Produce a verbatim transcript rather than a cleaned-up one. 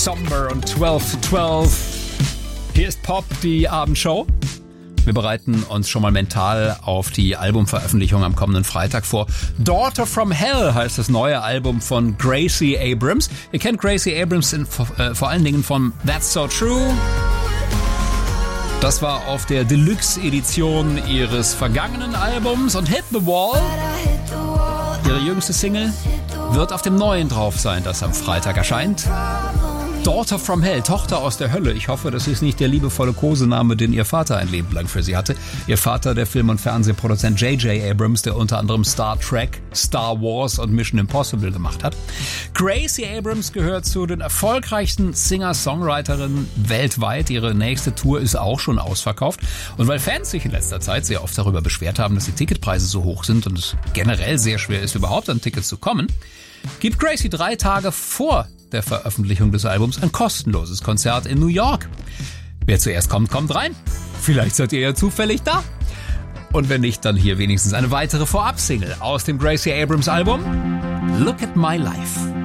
Somber und zwölf to zwölf. Hier ist Pop, die Abendshow. Wir bereiten uns schon mal mental auf die Albumveröffentlichung am kommenden Freitag vor. Daughter from Hell heißt das neue Album von Gracie Abrams. Ihr kennt Gracie Abrams in, äh, vor allen Dingen von That's So True. Das war auf der Deluxe-Edition ihres vergangenen Albums. Und Hit the Wall, ihre jüngste Single, wird auf dem neuen drauf sein, das am Freitag erscheint. Daughter from Hell, Tochter aus der Hölle. Ich hoffe, das ist nicht der liebevolle Kosename, den ihr Vater ein Leben lang für sie hatte. Ihr Vater, der Film- und Fernsehproduzent J J Abrams, der unter anderem Star Trek, Star Wars und Mission Impossible gemacht hat. Gracie Abrams gehört zu den erfolgreichsten Singer-Songwriterinnen weltweit. Ihre nächste Tour ist auch schon ausverkauft. Und weil Fans sich in letzter Zeit sehr oft darüber beschwert haben, dass die Ticketpreise so hoch sind und es generell sehr schwer ist, überhaupt an Tickets zu kommen, gibt Gracie drei Tage vor der Veröffentlichung des Albums ein kostenloses Konzert in New York. Wer zuerst kommt, kommt rein. Vielleicht seid ihr ja zufällig da. Und wenn nicht, dann hier wenigstens eine weitere Vorab-Single aus dem Gracie Abrams Album Look at My Life.